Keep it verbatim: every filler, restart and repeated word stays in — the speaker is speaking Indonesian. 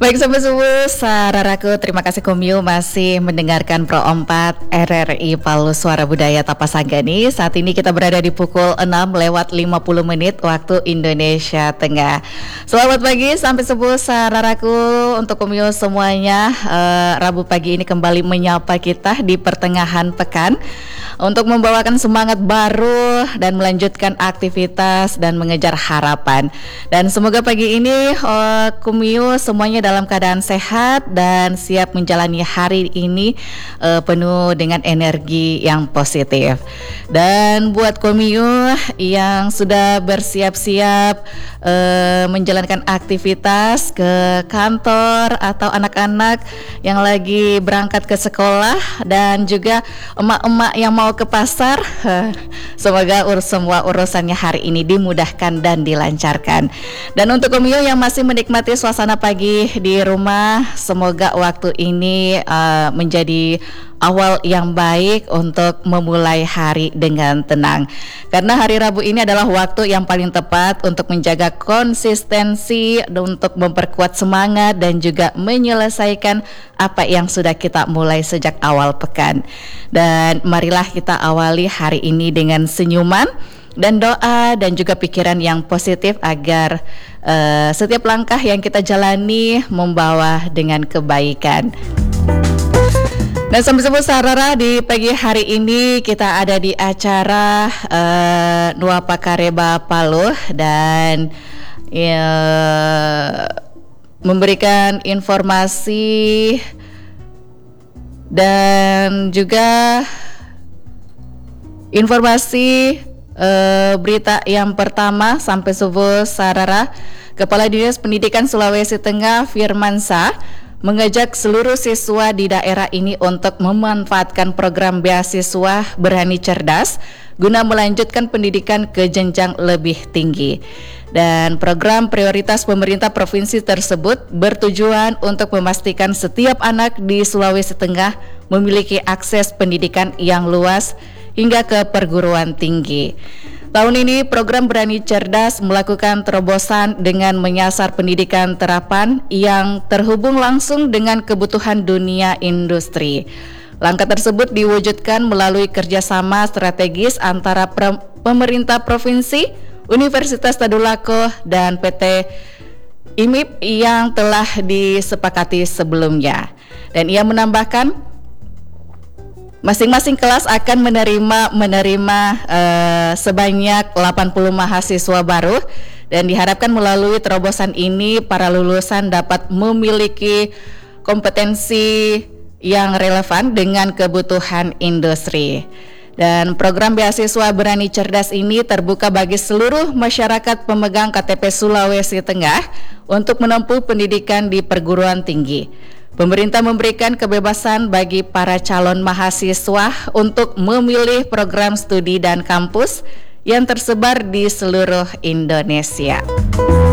Baik sampai subuh, sararaku, terima kasih Komio masih mendengarkan Pro empat R R I Palu Suara Budaya Tapasanggani. Saat ini kita berada di pukul enam lewat lima puluh menit waktu Indonesia Tengah. Selamat pagi sampai subuh, sararaku, untuk Komio semuanya. uh, Rabu pagi ini kembali menyapa kita di pertengahan pekan untuk membawakan semangat baru dan melanjutkan aktivitas dan mengejar harapan. Dan semoga pagi ini uh, Komio semuanya dalam keadaan sehat dan siap menjalani hari ini uh, penuh dengan energi yang positif. Dan buat Komio yang sudah bersiap-siap uh, menjalankan aktivitas ke kantor atau anak-anak yang lagi berangkat ke sekolah dan juga emak-emak yang mau ke pasar, uh, semoga urus semua urusannya hari ini dimudahkan dan dilancarkan. Dan untuk Komio yang masih menikmati suasana pagi di rumah, semoga waktu ini uh, menjadi awal yang baik untuk memulai hari dengan tenang. Karena hari Rabu ini adalah waktu yang paling tepat untuk menjaga konsistensi, untuk memperkuat semangat dan juga menyelesaikan apa yang sudah kita mulai sejak awal pekan. Dan marilah kita awali hari ini dengan senyuman dan doa dan juga pikiran yang positif agar uh, setiap langkah yang kita jalani membawa dengan kebaikan. Dan sampai sebut sarara, di pagi hari ini kita ada di acara uh, Nuapa Kareba Palu dan ya, memberikan informasi dan juga informasi Uh, berita yang pertama sampai subuh sarara. Kepala Dinas Pendidikan Sulawesi Tengah Firmansyah mengajak seluruh siswa di daerah ini untuk memanfaatkan program beasiswa Berani Cerdas guna melanjutkan pendidikan ke jenjang lebih tinggi. Dan program prioritas pemerintah provinsi tersebut bertujuan untuk memastikan setiap anak di Sulawesi Tengah memiliki akses pendidikan yang luas hingga ke perguruan tinggi. Tahun ini program Berani Cerdas melakukan terobosan dengan menyasar pendidikan terapan yang terhubung langsung dengan kebutuhan dunia industri. Langkah tersebut diwujudkan melalui kerjasama strategis antara pre- pemerintah provinsi, Universitas Tadulako, dan P T I M I P yang telah disepakati sebelumnya. Dan ia menambahkan, masing-masing kelas akan menerima menerima uh, sebanyak delapan puluh mahasiswa baru dan diharapkan melalui terobosan ini para lulusan dapat memiliki kompetensi yang relevan dengan kebutuhan industri. Dan program beasiswa Berani Cerdas ini terbuka bagi seluruh masyarakat pemegang K T P Sulawesi Tengah untuk menempuh pendidikan di perguruan tinggi. Pemerintah memberikan kebebasan bagi para calon mahasiswa untuk memilih program studi dan kampus yang tersebar di seluruh Indonesia.